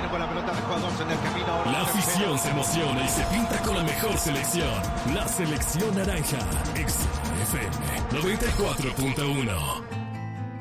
Jugar con la pelota de jugadores en el camino. Ahora La afición se emociona y se pinta con la mejor selección. La selección naranja. XFM 94.1.